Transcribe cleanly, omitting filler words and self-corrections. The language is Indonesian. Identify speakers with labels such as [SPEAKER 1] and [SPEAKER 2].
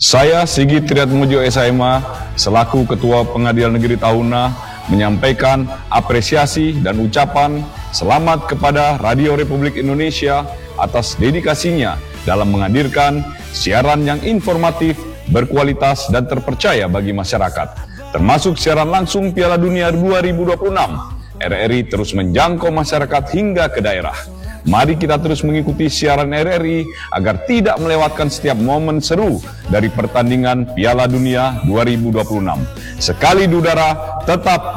[SPEAKER 1] Saya Sigit Triatmojo SHMA selaku Ketua Pengadilan Negeri Tahuna menyampaikan apresiasi dan ucapan selamat kepada Radio Republik Indonesia atas dedikasinya dalam menghadirkan siaran yang informatif, berkualitas dan terpercaya bagi masyarakat, termasuk siaran langsung Piala Dunia 2026. RRI terus menjangkau masyarakat hingga ke daerah. Mari kita terus mengikuti siaran RRI agar tidak melewatkan setiap momen seru dari pertandingan Piala Dunia 2026. Sekali di udara, tetap